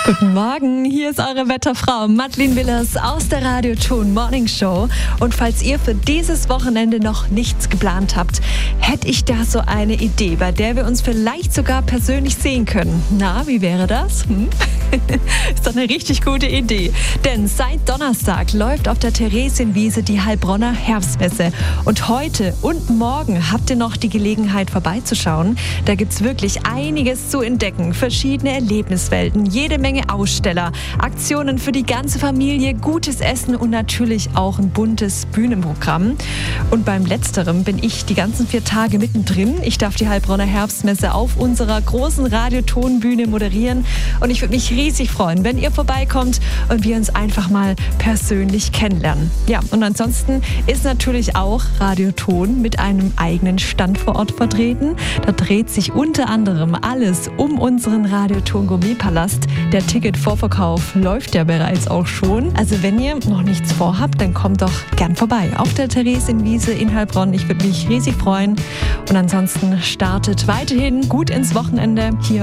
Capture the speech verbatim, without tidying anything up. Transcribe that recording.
Guten Morgen, hier ist eure Wetterfrau Madeleine Willers aus der Radio-Ton Morning Show. Und falls ihr für dieses Wochenende noch nichts geplant habt, hätte ich da so eine Idee, bei der wir uns vielleicht sogar persönlich sehen können. Na, wie wäre das? Hm? Ist doch eine richtig gute Idee. Denn seit Donnerstag läuft auf der Theresienwiese die Heilbronner Herbstmesse. Und heute und morgen habt ihr noch die Gelegenheit vorbeizuschauen. Da gibt's wirklich einiges zu entdecken. Verschiedene Erlebniswelten, jede Menge Aussteller, Aktionen für die ganze Familie, gutes Essen und natürlich auch ein buntes Bühnenprogramm. Und beim Letzterem bin ich die ganzen vier Tage mittendrin. Ich darf die Heilbronner Herbstmesse auf unserer großen Radiotonbühne moderieren. Und ich würde mich riesig freuen, wenn ihr vorbeikommt und wir uns einfach mal persönlich kennenlernen. Ja, und ansonsten ist natürlich auch Radioton mit einem eigenen Stand vor Ort vertreten. Da dreht sich unter anderem alles um unseren Radioton Gourmetpalast. Der Ticketvorverkauf läuft ja bereits auch schon. Also wenn ihr noch nichts vorhabt, dann kommt doch gern vorbei auf der Theresienwiese in Heilbronn. Ich würde mich riesig freuen. Und ansonsten startet weiterhin gut ins Wochenende hier